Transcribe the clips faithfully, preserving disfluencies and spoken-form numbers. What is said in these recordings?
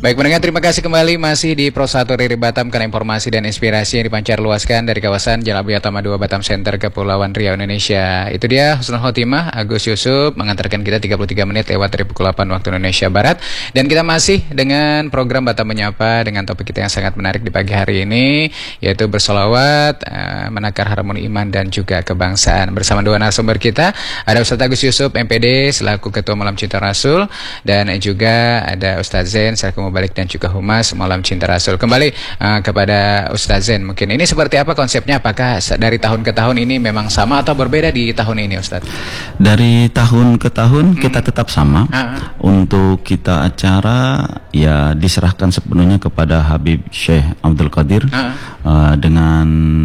Baik pendengar, terima kasih kembali masih di Pro satu Riri Batam karena informasi dan inspirasi yang dipancar luaskan dari kawasan Jalan Abiyatama dua Batam Center Kepulauan Riau Indonesia. Itu dia Husnul Khotimah Agus Yusuf mengantarkan kita tiga puluh tiga menit lewat dari pukul delapan waktu Indonesia Barat, dan kita masih dengan program Batam Menyapa dengan topik kita yang sangat menarik di pagi hari ini, yaitu bersolawat, uh, menakar harmoni iman dan juga kebangsaan. Bersama dua narasumber kita, ada Ustadz Agus Yusuf M P D selaku Ketua Malam Cinta Rasul, dan juga ada Ustadz Zain selaku Mubalik dan juga Humas Malam Cinta Rasul. Kembali uh, kepada Ustadz Zain, mungkin ini seperti apa konsepnya? Apakah dari tahun ke tahun ini memang sama atau berbeda di tahun ini, Ustadz? Dari tahun ke tahun hmm. kita tetap sama. uh-huh. Untuk kita acara ya diserahkan sepenuhnya kepada Habib Syekh Abdul Qadir uh-huh. uh, dengan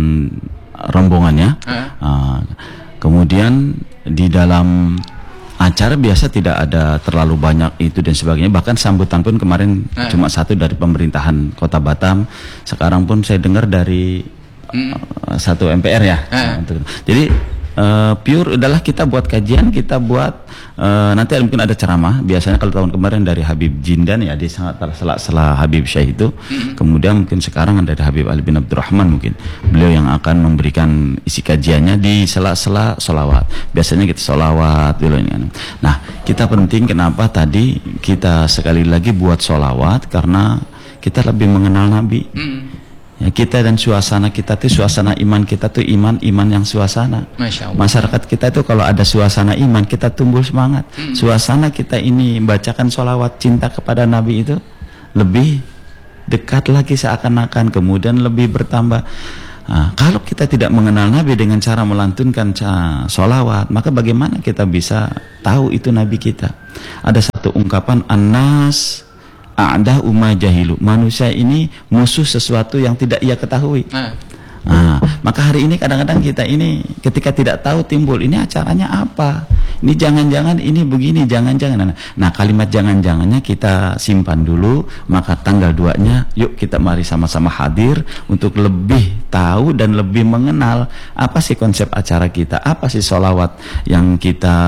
rombongannya. uh-huh. uh, Kemudian di dalam acara biasa tidak ada terlalu banyak itu dan sebagainya. Bahkan sambutan pun kemarin nah, cuma satu dari pemerintahan Kota Batam. Sekarang pun saya dengar dari hmm. uh, satu M P R ya. Nah. Jadi uh, pure adalah kita buat kajian, kita buat uh, nanti mungkin ada ceramah. Biasanya kalau tahun kemarin dari Habib Jindan ya, di sela-sela Habib Syekh itu. Hmm. Kemudian mungkin sekarang ada Habib Ali bin Abdurrahman, mungkin beliau yang akan memberikan isi kajiannya di sela-sela solawat. Biasanya kita solawat dulu ini. Nah, kita penting kenapa tadi kita sekali lagi buat solawat, karena kita lebih mengenal Nabi. Mm. Ya, kita dan suasana kita tuh, suasana iman kita tuh iman iman yang suasana. Masya Allah. Masyarakat kita tuh kalau ada suasana iman, kita tumbuh semangat. Mm. Suasana kita ini bacakan solawat cinta kepada Nabi itu lebih dekat lagi seakan-akan, kemudian lebih bertambah. Nah, kalau kita tidak mengenal Nabi dengan cara melantunkan solawat, maka bagaimana kita bisa tahu itu Nabi kita? Ada satu ungkapan, An-nas a'dah umma jahilu. Manusia ini musuh sesuatu yang tidak ia ketahui. Nah. Nah, maka hari ini kadang-kadang kita ini ketika tidak tahu timbul, ini acaranya apa? Ini jangan-jangan ini begini, jangan-jangan. Nah, kalimat jangan-jangannya kita simpan dulu, maka tanggal dua-nya yuk kita mari sama-sama hadir untuk lebih tahu dan lebih mengenal apa sih konsep acara kita, apa sih sholawat yang kita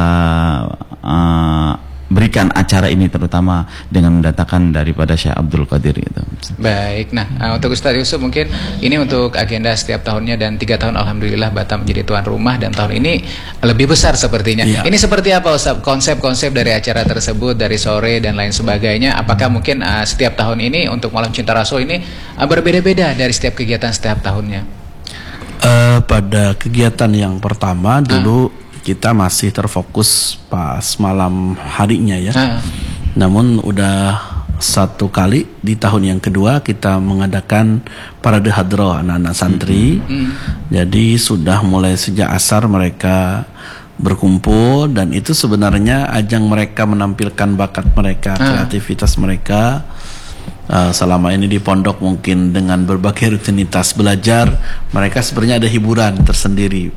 uh, berikan acara ini, terutama dengan mendatangkan daripada Syekh Abdul Qadir gitu. Baik, nah uh, untuk Ustadz Yusuf mungkin ini untuk agenda setiap tahunnya, dan tiga tahun Alhamdulillah Batam menjadi tuan rumah, dan tahun ini lebih besar sepertinya. Iya. Ini seperti apa Ustadz konsep-konsep dari acara tersebut, dari sore dan lain sebagainya? Apakah mungkin uh, setiap tahun ini untuk Malam Cinta Rasul ini uh, berbeda-beda dari setiap kegiatan setiap tahunnya? Uh, pada kegiatan yang pertama dulu uh. kita masih terfokus pas malam harinya ya. Uh. Namun udah satu kali di tahun yang kedua kita mengadakan parade hadroh anak-anak santri. Mm-hmm. Mm. Jadi sudah mulai sejak asar mereka berkumpul, dan itu sebenarnya ajang mereka menampilkan bakat mereka, uh. kreativitas mereka. Uh, selama ini di pondok mungkin dengan berbagai rutinitas belajar, mereka sebenarnya ada hiburan tersendiri.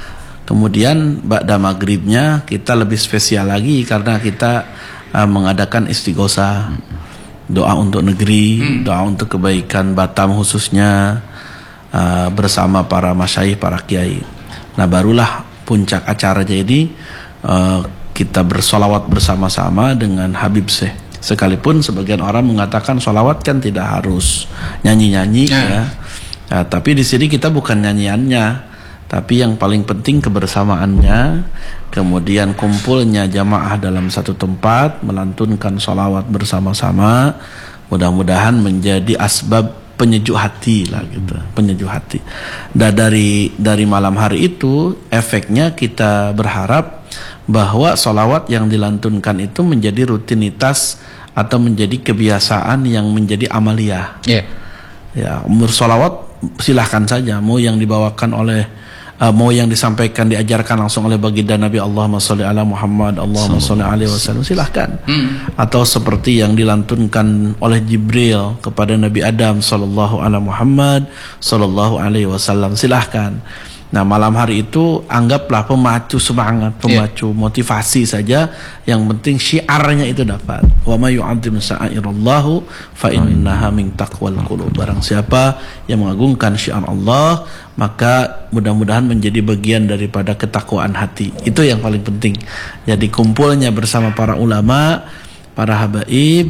Kemudian ba'da maghribnya kita lebih spesial lagi karena kita uh, mengadakan istighosah, doa untuk negeri, hmm. doa untuk kebaikan Batam khususnya, uh, bersama para masyayikh, para kiai. Nah, barulah puncak acara jadi uh, kita bersolawat bersama-sama dengan Habib Syekh. Sekalipun sebagian orang mengatakan solawat kan tidak harus nyanyi-nyanyi yeah. ya, nah, tapi di sini kita bukan nyanyiannya, tapi yang paling penting kebersamaannya, kemudian kumpulnya jamaah dalam satu tempat melantunkan sholawat bersama-sama, mudah-mudahan menjadi asbab penyejuk hati lah gitu, penyejuk hati. Dan dari dari malam hari itu efeknya kita berharap bahwa sholawat yang dilantunkan itu menjadi rutinitas atau menjadi kebiasaan yang menjadi amaliyah. Yeah. Ya, bersolawat silahkan saja, mau yang dibawakan oleh Uh, mau yang disampaikan diajarkan langsung oleh baginda Nabi, Allahumma sholli ala Muhammad, Allahumma sholli alaihi wasallam, silahkan. hmm. Atau seperti yang dilantunkan oleh Jibril kepada Nabi Adam sallallahu ala Muhammad sallallahu alaihi wasallam, silahkan. Nah, malam hari itu anggaplah pemacu semangat, pemacu yeah. motivasi saja. Yang penting syiarnya itu dapat. Wa may yu'azzim sya'airallahu fa innaha min taqwal qulub. Barang siapa yang mengagungkan syiar Allah, maka mudah-mudahan menjadi bagian daripada ketakwaan hati. Itu yang paling penting. Jadi kumpulnya bersama para ulama, para habaib,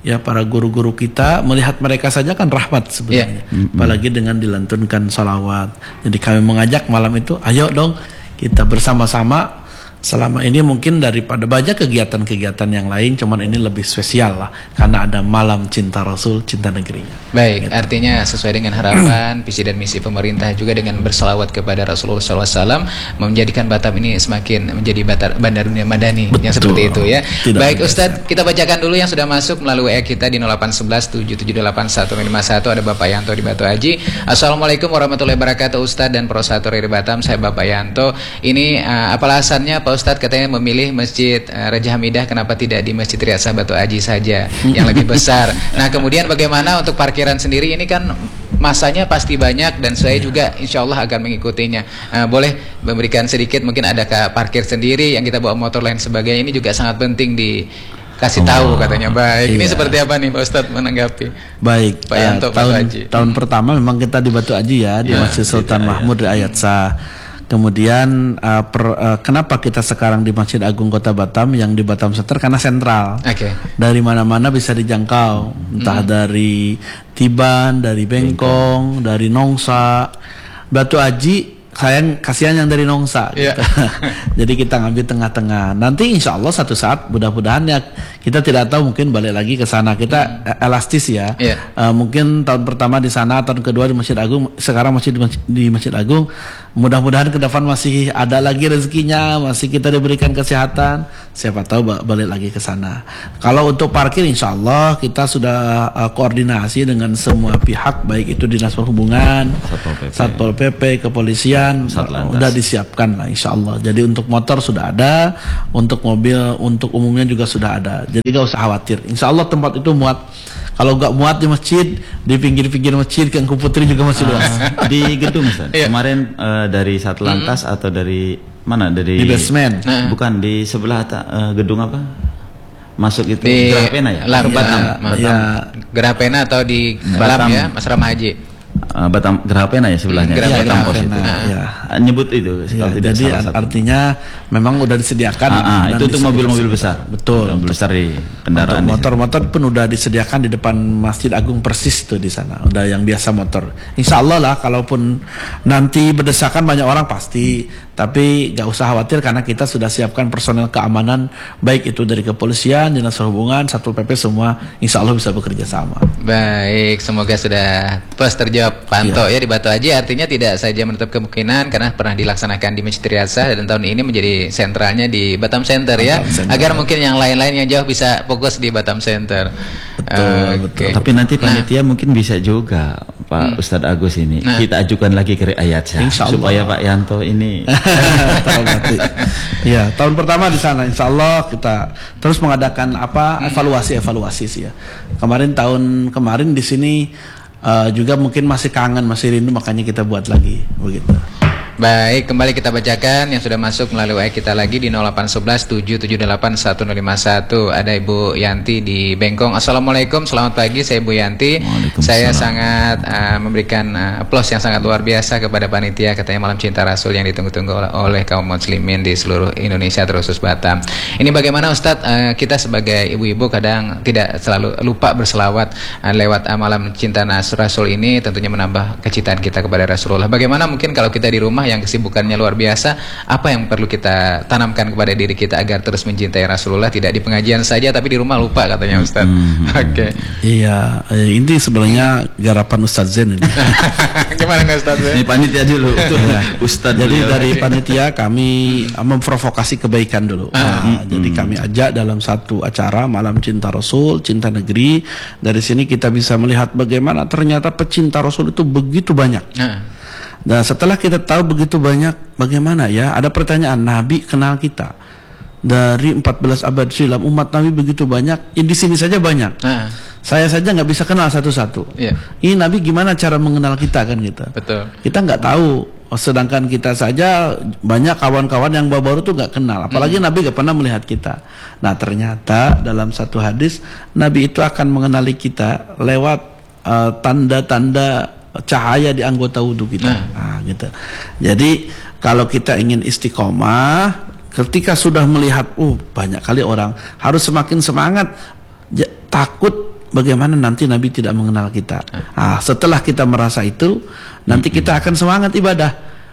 ya para guru-guru kita, melihat mereka saja kan rahmat sebenarnya. Yeah. Apalagi dengan dilantunkan salawat. Jadi kami mengajak malam itu, ayo dong kita bersama-sama. Selama ini mungkin daripada banyak kegiatan-kegiatan yang lain, cuman ini lebih spesial lah karena ada malam cinta Rasul, cinta negerinya. Baik, gitu. Artinya sesuai dengan harapan, visi dan misi pemerintah juga dengan berselawat kepada Rasulullah shallallahu alaihi wasallam menjadikan Batam ini semakin menjadi batar, bandar dunia madani. Betul. Yang seperti itu ya. Tidak Baik Ustadz, kita bacakan dulu yang sudah masuk melalui W A kita di nol delapan satu satu tujuh tujuh delapan satu lima satu. Ada Bapak Yanto di Batu Haji. Assalamualaikum warahmatullahi wabarakatuh Ustadz dan Prosator Riri Batam. Saya Bapak Yanto. Ini uh, apa alasannya Pak Ustadz katanya memilih Masjid uh, Raja Hamidah, kenapa tidak di Masjid Riyasa Batu Haji saja yang lebih besar? Nah kemudian bagaimana untuk parkiran sendiri? Ini kan masanya pasti banyak dan saya juga insya Allah akan mengikutinya. uh, Boleh memberikan sedikit, mungkin adakah parkir sendiri yang kita bawa motor lain sebagainya? Ini juga sangat penting dikasih oh, tahu katanya. Baik, iya. Ini seperti apa nih Pak Ustadz menanggapi? Baik, Pak Yanto, uh, tahun, Haji. tahun pertama memang kita di Batu Haji ya, di ya, Masjid Sultan Mahmud Ayatsa. Kemudian uh, per, uh, kenapa kita sekarang di Masjid Agung Kota Batam yang di Batam Center? Karena sentral. Okay. Dari mana-mana bisa dijangkau, entah mm. dari Tiban, dari Bengkong, Bengkong, dari Nongsa, Batu Haji. Sayang kasihan yang dari Nongsa yeah. gitu. Jadi kita ngambil tengah-tengah. Nanti insya Allah satu saat mudah-mudahan ya, kita tidak tahu, mungkin balik lagi ke sana. Kita hmm. elastis ya. Yeah. Uh, mungkin tahun pertama di sana, tahun kedua di Masjid Agung, sekarang masih di Masjid, di Masjid Agung. Mudah-mudahan ke depan masih ada lagi rezekinya, masih kita diberikan kesehatan. Siapa tahu balik lagi ke sana. Kalau untuk parkir insya Allah kita sudah uh, koordinasi dengan semua pihak, baik itu Dinas Perhubungan, Satpol P P, kepolisian. Sudah disiapkan lah insya Allah. Jadi untuk motor sudah ada, untuk mobil, untuk umumnya juga sudah ada. Jadi gak usah khawatir. Insya Allah tempat itu muat. Kalau gak muat di masjid, di pinggir-pinggir masjid, Kangku Putri juga masih luas. Ah, di gedung Ustaz. Iya. Kemarin uh, dari Satlantas mm-hmm. atau dari mana? Dari di basement. Bukan di sebelah uh, gedung apa? Masuk itu di Gerahpena ya? Lar Batam. Ya, ya. Gerahpena atau di Batam ya, Mas Rama Haji. Uh, Batam Gerahpena ya sebelahnya. Hmm, ya, Batam Pos itu. Ya. Nyebut itu. Ya, jadi artinya memang udah disediakan. Ah, ah, itu untuk mobil-mobil besar. Betul. Mobil besar di kendaraan. Motor-motor pun udah disediakan di depan Masjid Agung persis tuh di sana. Udah yang biasa motor. Insya Allah lah, kalaupun nanti berdesakan banyak orang pasti. Tapi gak usah khawatir karena kita sudah siapkan personel keamanan, baik itu dari kepolisian, Dinas Perhubungan, Satpol P P, semua insya Allah bisa bekerja sama. Baik, semoga sudah plus terjawab Panto ya. ya di Batu Haji. Artinya tidak saja menutup kemungkinan karena pernah dilaksanakan di Masjid Riyasa dan tahun ini menjadi sentralnya di Batam Center ya. Batam Center. Agar mungkin yang lain-lain yang jauh bisa fokus di Batam Center. Betul, uh, betul. Okay. Tapi nanti panitia nah. mungkin bisa juga Pak hmm. Ustadz Agus ini nah. kita ajukan lagi ke Ayatsa supaya Pak Yanto ini ya tahun pertama di sana insya Allah kita terus mengadakan apa evaluasi evaluasi sih ya. Kemarin tahun kemarin di sini uh, juga mungkin masih kangen, masih rindu, makanya kita buat lagi begitu. Baik, kembali kita bacakan yang sudah masuk melalui W A kita lagi di nol delapan satu satu tujuh tujuh delapan satu nol lima satu. Ada Ibu Yanti di Bengkong. Assalamualaikum, selamat pagi, saya Ibu Yanti. Saya sangat uh, memberikan uh, applause yang sangat luar biasa kepada panitia, katanya Malam Cinta Rasul yang ditunggu-tunggu oleh, oleh kaum muslimin di seluruh Indonesia terkhusus Batam. Ini bagaimana Ustadz, uh, kita sebagai ibu-ibu kadang tidak selalu lupa berselawat uh, lewat uh, Malam Cinta Rasul ini, tentunya menambah kecintaan kita kepada Rasulullah. Bagaimana mungkin kalau kita di rumah yang kesibukannya luar biasa, apa yang perlu kita tanamkan kepada diri kita agar terus mencintai Rasulullah, tidak di pengajian saja tapi di rumah lupa katanya Ustaz. Mm-hmm. Oke. Okay. Iya, ini sebenarnya garapan Ustaz Zen ini. Gimana Ustaz Zen? Ini panitia dulu. Ustaz. Jadi dari panitia kami memprovokasi kebaikan dulu. Ah. Nah, mm-hmm. Jadi kami ajak dalam satu acara Malam Cinta Rasul, Cinta Negeri. Dari sini kita bisa melihat bagaimana ternyata pecinta Rasul itu begitu banyak. Ah. Dan setelah kita tahu begitu banyak, bagaimana ya? Ada pertanyaan, Nabi kenal kita dari empat belas abad silam, umat Nabi begitu banyak, ya di sini saja banyak. Nah. Saya saja nggak bisa kenal satu-satu. Yeah. Ini Nabi gimana cara mengenal kita kan gitu? Betul. Kita nggak tahu. Sedangkan kita saja banyak kawan-kawan yang baru-baru tuh nggak kenal. Apalagi mm. Nabi nggak pernah melihat kita. Nah ternyata dalam satu hadis Nabi itu akan mengenali kita lewat uh, tanda-tanda cahaya di anggota wudhu kita. Nah. Nah, gitu. Jadi kalau kita ingin istiqomah, ketika sudah melihat, uh banyak kali orang, harus semakin semangat. takut bagaimana nanti Nabi tidak mengenal kita. Nah, setelah kita merasa itu, nanti kita akan semangat ibadah,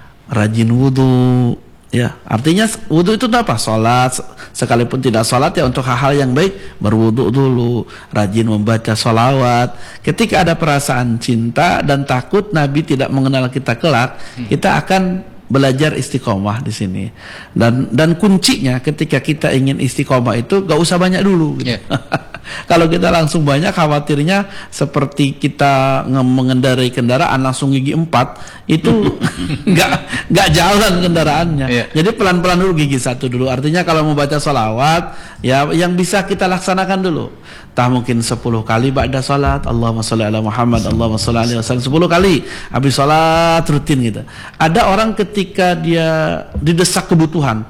rajin wudhu. Ya, artinya wudhu itu apa? Sholat, sekalipun tidak sholat ya untuk hal-hal yang baik, berwudhu dulu, rajin membaca sholawat. Ketika ada perasaan cinta dan takut Nabi tidak mengenal kita kelak, kita akan belajar istiqomah di sini. Dan dan kuncinya ketika kita ingin istiqomah itu gak usah banyak dulu. Gitu. Yeah. Kalau kita langsung banyak, khawatirnya seperti kita mengendarai kendaraan langsung gigi empat, itu nggak nggak jalan kendaraannya. Yeah. Jadi pelan-pelan dulu, gigi satu dulu. Artinya kalau mau baca sholawat, ya yang bisa kita laksanakan dulu. Tah mungkin sepuluh kali ba'da sholat, Allahumma sholli ala Muhammad, Allahumma sholli alaihi wasallam, sepuluh kali habis sholat rutin gitu. Ada orang ketika dia didesak kebutuhan,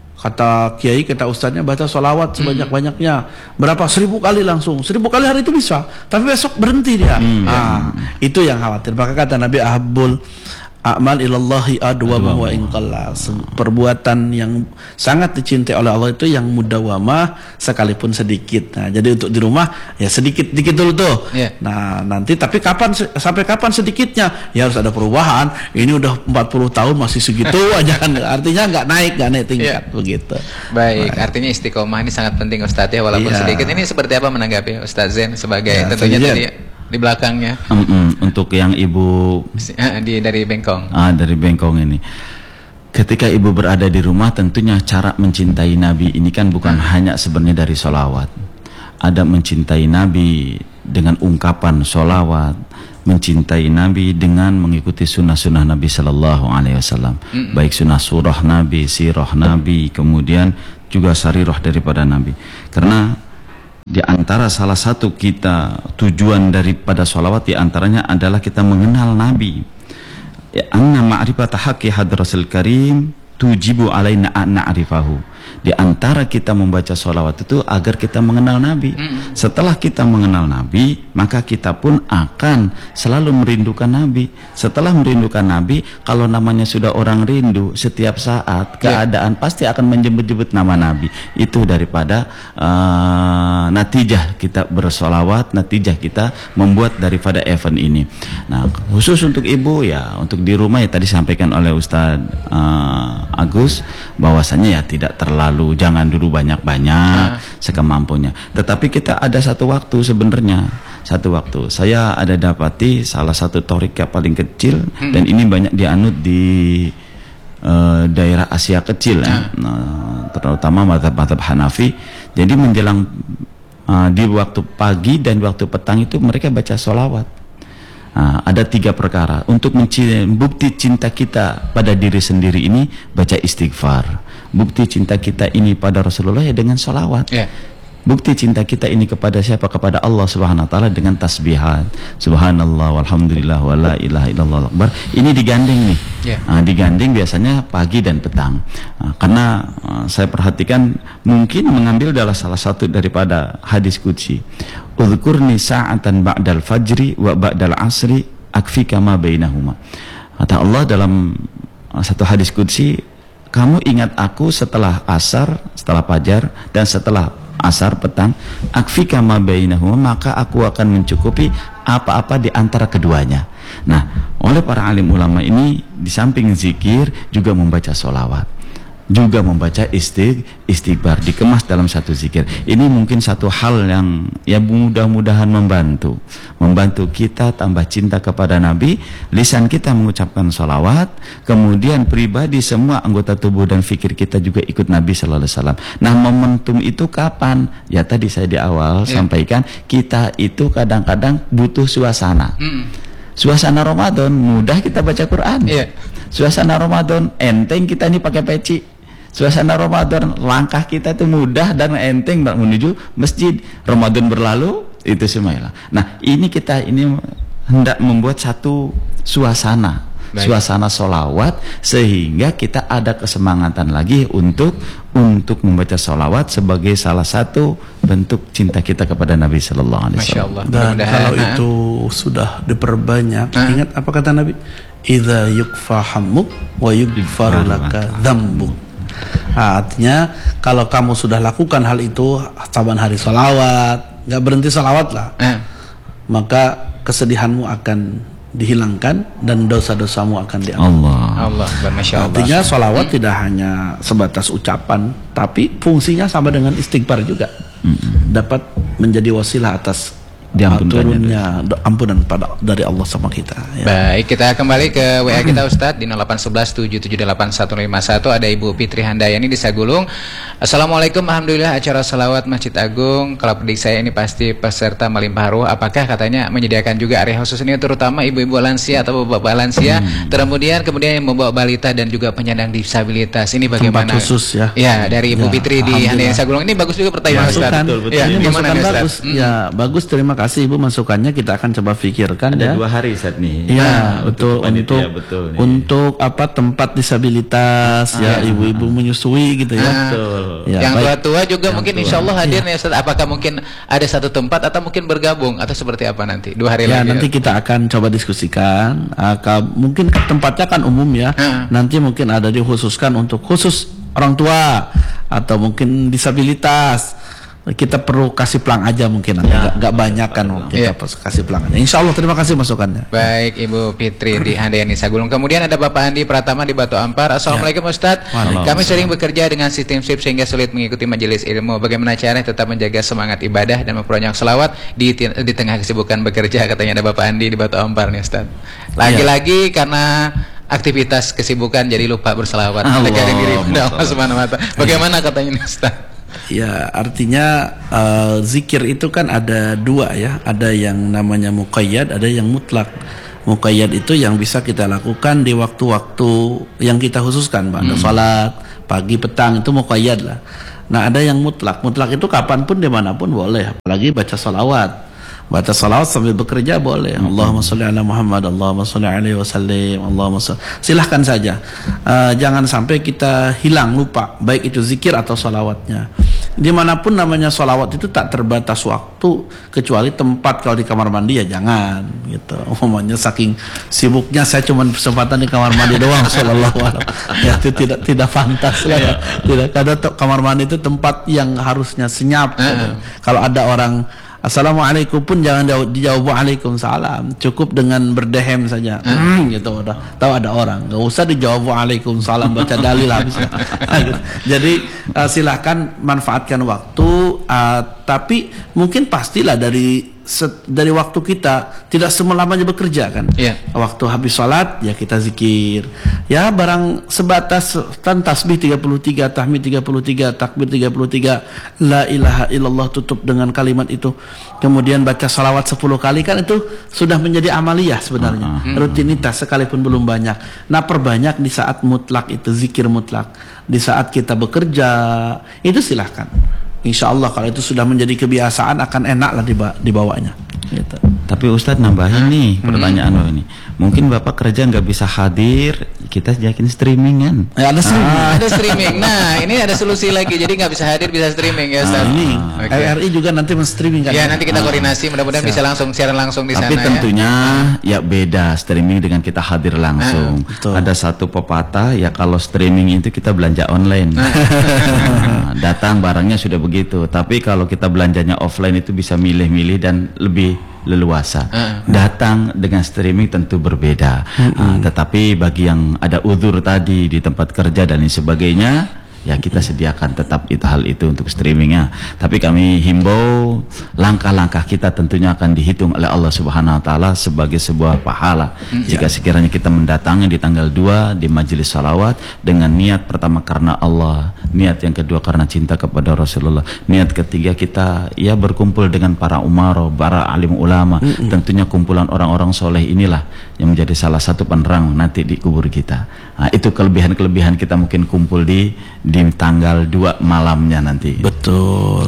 kata kiai, kata ustadznya, baca sholawat sebanyak-banyaknya, berapa, seribu kali langsung, seribu kali hari itu bisa, tapi besok berhenti dia. hmm, ah, ya. Itu yang khawatir. Maka kata Nabi, ahabbul a'mal ilallahi adwama wa inqalla. Perbuatan yang sangat dicintai oleh Allah itu yang mudawamah sekalipun sedikit. Nah, jadi untuk di rumah ya sedikit-dikit dulu tuh. Yeah. Nah, nanti tapi kapan, sampai kapan sedikitnya? Ya harus ada perubahan. Ini udah empat puluh tahun masih segitu aja kan. Artinya nggak naik, nggak naik tingkat. Yeah. Begitu. Baik, Baik, artinya istiqomah ini sangat penting Ustadz ya, walaupun yeah. sedikit. Ini seperti apa menanggapi Ustadz Zain sebagai yeah, tentunya tadi di belakangnya. Mm -mm, untuk yang ibu di dari Bengkong. Ah, dari Bengkong ini. Ketika ibu berada di rumah, tentunya cara mencintai Nabi ini kan bukan hmm. hanya sebenarnya dari sholawat. Ada mencintai Nabi dengan ungkapan sholawat, mencintai Nabi dengan mengikuti sunnah-sunnah Nabi Sallallahu Alaihi Wasallam, hmm. baik sunnah surah Nabi, sirah Nabi, kemudian juga sarirah daripada Nabi. Karena di antara salah satu kita tujuan daripada sholawat di antaranya adalah kita mengenal Nabi. Ya, anna ma'rifata haqqi hadrasil karim tujibu alaina an na'rifahu. Di antara kita membaca sholawat itu agar kita mengenal Nabi. Mm. Setelah kita mengenal Nabi, maka kita pun akan selalu merindukan Nabi. Setelah merindukan Nabi, kalau namanya sudah orang rindu, setiap saat keadaan yeah. pasti akan menjemput-jemput nama Nabi. Itu daripada uh, natijah kita bersholawat, natijah kita membuat daripada event ini. Nah, khusus untuk ibu ya, untuk di rumah ya tadi sampaikan oleh Ustadz uh, Agus, bahwasanya ya tidak terlalu lalu jangan dulu banyak-banyak nah. sekemampunya. Tetapi kita ada satu waktu sebenarnya, satu waktu saya ada dapati salah satu torika paling kecil hmm. dan ini banyak dianut di uh, daerah Asia kecil nah. ya, nah, terutama mazhab-mazhab Hanafi. Jadi menjelang uh, di waktu pagi dan waktu petang itu mereka baca sholawat. Nah, ada tiga perkara untuk bukti cinta kita pada diri sendiri ini, baca istighfar. Bukti cinta kita ini pada Rasulullah ya dengan sholawat. Yeah. Bukti cinta kita ini kepada siapa? Kepada Allah Subhanahu Wa Taala dengan tasbihat. Subhanallah, walhamdulillah, wala ilaha illallah akbar. Ini digandeng nih. Yeah. Nah, digandeng biasanya pagi dan petang. Nah, karena uh, saya perhatikan mungkin mengambil adalah salah satu daripada hadis qudsi. Udhkurni sa'atan ba'dal fajri wa ba'dal asri akfika ma bainahuma. Kata Allah dalam uh, satu hadis qudsi, kamu ingat aku setelah asar, setelah fajar, dan setelah asar petang, akfika ma bainahuma, maka aku akan mencukupi apa-apa di antara keduanya. Nah, oleh para alim ulama ini di samping zikir juga membaca sholawat, juga membaca istig, istighfar, dikemas dalam satu zikir. Ini mungkin satu hal yang ya mudah-mudahan membantu membantu kita tambah cinta kepada Nabi. Lisan kita mengucapkan sholawat, kemudian pribadi semua anggota tubuh dan fikir kita juga ikut Nabi Sallallahu Alaihi Wasallam. Nah, momentum itu kapan? Ya tadi saya di awal yeah. sampaikan, kita itu kadang-kadang butuh suasana. Mm. Suasana Ramadan mudah kita baca Quran. Yeah. Suasana Ramadan enteng kita nih pakai peci. Suasana Ramadan langkah kita itu mudah dan enteng menuju masjid. Ramadan berlalu itu semuanya. Nah, ini kita ini hendak membuat satu suasana. Baik. Suasana sholawat sehingga kita ada kesemangatan lagi untuk untuk membaca sholawat sebagai salah satu bentuk cinta kita kepada Nabi Sallallahu Alaihi Wasallam. Dan kalau itu sudah diperbanyak, nah. ingat apa kata Nabi? Idza yukfa hammuk wa yughfaru laka dzambuk. Nah, artinya kalau kamu sudah lakukan hal itu saban hari sholawat, nggak berhenti sholawat lah, eh. maka kesedihanmu akan dihilangkan dan dosa-dosamu akan diampuni. Allah, Allah, Masya Allah. Artinya sholawat hmm. tidak hanya sebatas ucapan, tapi fungsinya sama dengan istighfar juga, hmm. dapat menjadi wasilah atas turunnya ampunan pada dari Allah sama kita ya. Baik, kita kembali ke W A kita Ustadz di nol delapan satu satu tujuh tujuh delapan satu lima satu. Ada Ibu Fitri Handayani di Sagulung. Assalamualaikum, alhamdulillah acara salawat Masjid Agung. Kalau predik saya ini pasti peserta melimpah ruh. Apakah katanya menyediakan juga area khusus ini terutama ibu-ibu lansia atau bapak-bapak lansia, hmm. kemudian kemudian yang membawa balita dan juga penyandang disabilitas. Ini bagaimana? Tempat khusus ya. Ya, dari Ibu ya, Fitri di Handayani Sagulung. Ini bagus juga pertanyaan ya, Ustadz. Betul, betul. Ya, ini masukan bagus. Hmm. Ya, bagus, terima kasih Ibu masukannya, kita akan coba pikirkan. Ada ya. dua hari saat nih. Ya, nah, betul untuk ya, betul untuk apa tempat disabilitas ah, ya ibu-ibu ah, menyusui gitu ya. Ah, betul. Ya, yang tua-tua juga yang mungkin tua. Insya Allah hadir ya. Nih, apakah mungkin ada satu tempat atau mungkin bergabung atau seperti apa nanti dua hari ya, lagi? Nanti kita akan coba diskusikan. Uh, mungkin tempatnya kan umum ya. Ah. Nanti mungkin ada dikhususkan untuk khusus orang tua atau mungkin disabilitas. Kita perlu kasih pelang aja mungkin nanti ya, nggak banyak kan kita ya. kasih pelang aja. Insya Allah, terima kasih masukannya. Baik Ibu Fitri di Handayani Sagulung. Kemudian ada Bapak Andi Pratama di Batu Ampar. Assalamualaikum ya. Ustadz. Kami sering bekerja dengan sistem shift sehingga sulit mengikuti majelis ilmu. Bagaimana caranya tetap menjaga semangat ibadah dan memperbanyak selawat di, di tengah kesibukan bekerja? Katanya ada Bapak Andi di Batu Ampar nih Ustadz. Lagi-lagi ya. karena aktivitas kesibukan jadi lupa berselawat. Menjaga diri pada Allah Subhanahu wa Ta'ala. Bagaimana katanya nih Ustadz? Ya, artinya uh, zikir itu kan ada dua ya, ada yang namanya muqayyad, ada yang mutlak. Muqayyad itu yang bisa kita lakukan di waktu-waktu yang kita khususkan, pada hmm. salat, pagi, petang, itu muqayyad lah. Nah, ada yang mutlak. Mutlak itu kapanpun, dimanapun boleh, apalagi baca salawat. Baca salawat sambil bekerja boleh. Hmm. Allahumma sholli ala Muhammad, Allahumma sholli alaihi wasallim, Allahumma sholli. Silahkan saja. Uh, jangan sampai kita hilang, lupa, baik itu zikir atau salawatnya. Dimanapun namanya salawat itu tak terbatas waktu, kecuali tempat. Kalau di kamar mandi ya jangan gitu. Umumnya saking sibuknya saya cuma kesempatan di kamar mandi doang. Sallallahu alaihi wasallam. Ya, itu tidak tidak pantas lah. Ya. Tidak. Karena kamar mandi itu tempat yang harusnya senyap. Gitu. Kalau ada orang Assalamualaikum pun jangan dijawab waalaikumsalam, cukup dengan berdehem saja. Hmm, gitu udah tahu ada orang, nggak usah dijawab waalaikumsalam, baca dalil habis. Jadi uh, silahkan manfaatkan waktu, uh, tapi mungkin pastilah dari Set, dari waktu kita tidak selamanya bekerja kan. Yeah. Waktu habis sholat ya kita zikir. Ya barang sebatas tan tasbih tiga puluh tiga, tahmid tiga puluh tiga, takbir tiga puluh tiga, la ilaha illallah tutup dengan kalimat itu. Kemudian baca salawat sepuluh kali, kan itu sudah menjadi amaliyah sebenarnya. Uh-huh. Rutinitas sekalipun belum banyak. Nah, perbanyak di saat mutlak itu, zikir mutlak. Di saat kita bekerja itu silahkan. Insya Allah kalau itu sudah menjadi kebiasaan akan enak lah dibawanya. Gitu. Tapi Ustadz nambahin nih pertanyaan lo hmm. ini. Mungkin Bapak kerja nggak bisa hadir, kita jakin streamingan. Ya, ada streaming. Ah, ada streaming. Nah, ini ada solusi lagi. Jadi nggak bisa hadir, bisa streaming ya Ustadz. Ah, ini okay. R R I juga nanti men-streaming kan. Ya, nanti kita koordinasi. Mudah-mudahan bisa langsung siaran langsung di Tapi sana. Tapi tentunya ya. ya beda streaming dengan kita hadir langsung. Ah, ada satu pepatah ya, kalau streaming itu kita belanja online. Nah. Nah, datang barangnya sudah begitu. Tapi kalau kita belanjanya offline itu bisa milih-milih dan lebih leluasa. Uh, Datang dengan streaming tentu berbeda. Uh, uh, tetapi bagi yang ada uzur tadi di tempat kerja dan lain sebagainya, ya kita sediakan tetap itu hal itu untuk streamingnya. Tapi kami himbau langkah-langkah kita tentunya akan dihitung oleh Allah Subhanahu Wa Taala sebagai sebuah pahala. Hmm, Jika ya. sekiranya kita mendatangi di tanggal dua di majelis salawat dengan niat pertama karena Allah, niat yang kedua karena cinta kepada Rasulullah, niat ketiga kita ya berkumpul dengan para umaro, para alim ulama. Hmm, tentunya kumpulan orang-orang soleh inilah yang menjadi salah satu penerang nanti di kubur kita. Nah, itu kelebihan-kelebihan kita mungkin kumpul di di tanggal dua malamnya nanti. Betul.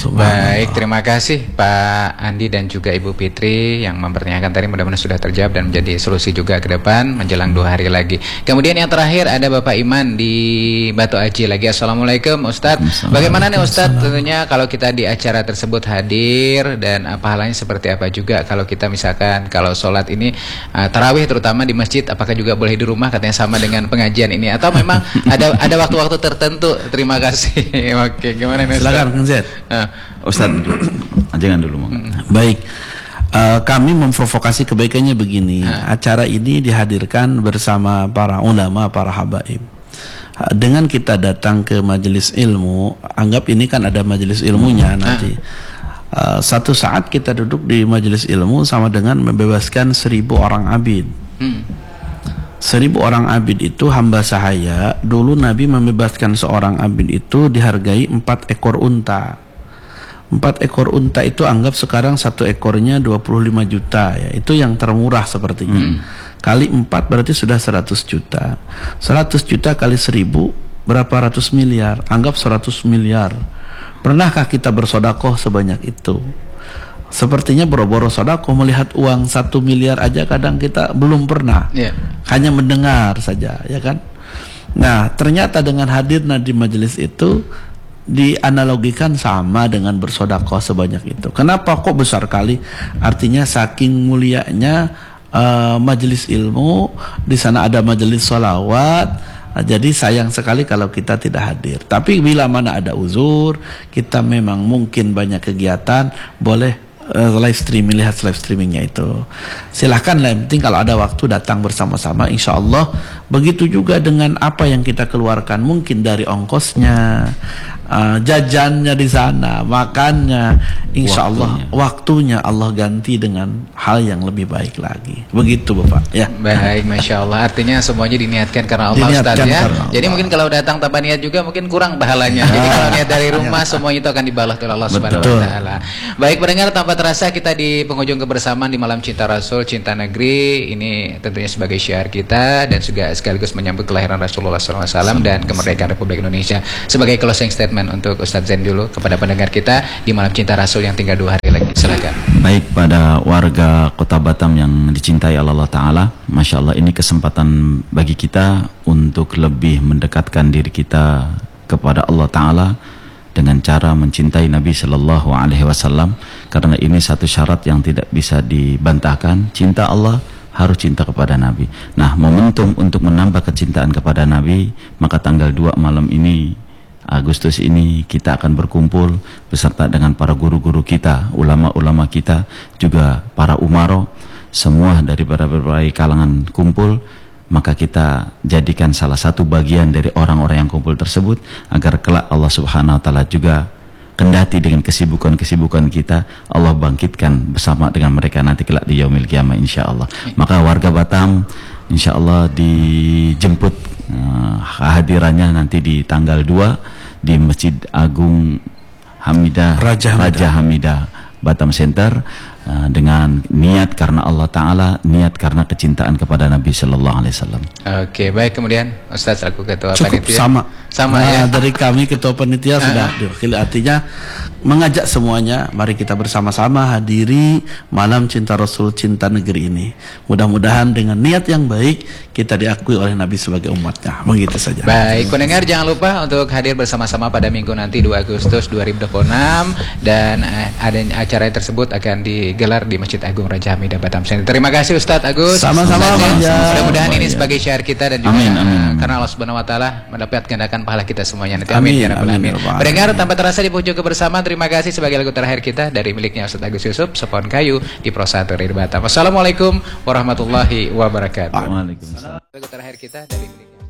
Baik, terima kasih Pak Andi dan juga Ibu Fitri yang mempertanyakan tadi, mudah-mudahan sudah terjawab dan menjadi solusi juga ke depan menjelang dua hari lagi. Kemudian yang terakhir ada Bapak Iman di Batu Aji lagi. Assalamualaikum Ustadz. Bagaimana nih Ustadz? Tentunya kalau kita di acara tersebut hadir dan pahalanya seperti apa juga kalau kita misalkan kalau sholat ini uh, tarawih terutama di masjid, apakah juga boleh di rumah? Katanya sama dengan pengajian ini atau memang ada ada waktu-waktu tertentu Tentu, terima kasih. Oke, gimana nih? Silakan Kang Z. Uh. Ustaz, jangan dulu. Hmm. Baik. Uh, kami memprovokasi kebaikannya begini. Ha. Acara ini dihadirkan bersama para ulama, para habaib. Dengan kita datang ke majelis ilmu, anggap ini kan ada majelis ilmunya nanti. Uh, satu saat kita duduk di majelis ilmu sama dengan membebaskan seribu orang abid. Hmm. Seribu orang abid itu hamba sahaya. Dulu Nabi membebaskan seorang abid itu dihargai empat ekor unta. Empat ekor unta itu anggap sekarang satu ekornya dua puluh lima juta ya. Itu yang termurah sepertinya. Hmm. Kali empat berarti sudah seratus juta. Seratus juta kali seribu berapa ratus miliar? Anggap seratus miliar. Pernahkah kita bersodakoh sebanyak itu? Sepertinya boro-boro sodakoh, melihat uang satu miliar aja kadang kita belum pernah. Yeah. Hanya mendengar saja, ya kan? Nah, ternyata dengan hadirnya di majelis itu dianalogikan sama dengan bersodakoh sebanyak itu. Kenapa kok besar kali? Artinya saking mulianya uh, majelis ilmu, di sana ada majelis sholawat. Nah, jadi sayang sekali kalau kita tidak hadir. Tapi bila mana ada uzur, kita memang mungkin banyak kegiatan, boleh uh, live streaming, lihat live streamingnya itu. Silahkan lah, yang penting kalau ada waktu datang bersama-sama, insya Allah. Begitu juga dengan apa yang kita keluarkan, mungkin dari ongkosnya, uh, jajannya di sana, makannya, insya Allah waktunya Allah ganti dengan hal yang lebih baik lagi. Begitu Bapak ya. Baik, Masya Allah. Artinya semuanya diniatkan karena Allah, Ustaz ya. Allah. Jadi mungkin kalau datang tanpa niat juga mungkin kurang pahalanya. Jadi kalau niat dari rumah semuanya itu akan dibalas oleh Allah Subhanahu wa taala. Baik pendengar, tanpa terasa kita di penghujung kebersamaan di malam cinta Rasul, cinta negeri. Ini tentunya sebagai syiar kita dan juga sekaligus menyambut kelahiran Rasulullah shallallahu alaihi wasallam dan kemerdekaan Republik Indonesia. Sebagai closing statement untuk Ustadz Zain dulu kepada pendengar kita di malam cinta Rasul yang tinggal dua hari lagi. Silakan. Baik, pada warga Kota Batam yang dicintai Allah Ta'ala, Masya Allah, ini kesempatan bagi kita untuk lebih mendekatkan diri kita kepada Allah Ta'ala dengan cara mencintai Nabi Sallallahu Alaihi Wasallam, karena ini satu syarat yang tidak bisa dibantahkan. Cinta Allah harus cinta kepada Nabi. Nah, momentum untuk menambah kecintaan kepada Nabi, maka tanggal dua malam ini, Agustus ini, kita akan berkumpul beserta dengan para guru-guru kita, ulama-ulama kita, juga para umaro, semua dari berbagai kalangan kumpul. Maka kita jadikan salah satu bagian dari orang-orang yang kumpul tersebut, agar kelak Allah Subhanahu wa taala juga kendati dengan kesibukan-kesibukan kita, Allah bangkitkan bersama dengan mereka nanti kelak di yaumil qiyamah insyaallah. Maka warga Batam insyaallah dijemput uh, kehadirannya nanti di tanggal dua di Masjid Agung Hamidah Raja Hamidah, Raja Hamidah Batam Center, uh, dengan niat karena Allah Ta'ala, niat karena kecintaan kepada Nabi Sallallahu Alaihi Wasallam. Oke, baik. Kemudian Ustaz selaku ketua Cukup panitia. sama sama nah, ya. Dari kami ketua panitia sudah diwakili, artinya mengajak semuanya, mari kita bersama-sama hadiri malam cinta Rasul, cinta negeri ini. Mudah-mudahan dengan niat yang baik kita diakui oleh Nabi sebagai umatnya. Begitu saja. Baik, pendengar jangan lupa untuk hadir bersama-sama pada minggu nanti dua Agustus dua ribu dua puluh enam, dan eh, ada acara tersebut akan digelar di Masjid Agung Raja Hamidah Batam Center. Terima kasih Ustadz Agus. Sama-sama. Mudah-mudahan ini sebagai syiar kita dan juga amin, amin. karena Allah Subhanahu wa taala mendapat gandakan pahala kita semuanya nanti. Amin, amin ya rabbal alamin. Pendengar, tanpa terasa di pojok kebersamaan, terima kasih sebagai lagu terakhir kita dari miliknya Ustadz Agus Yusuf, Sepon Kayu di Pro satu Batam. Wassalamualaikum warahmatullahi wabarakatuh. Waalaikumsalam. Lagu terakhir kita dari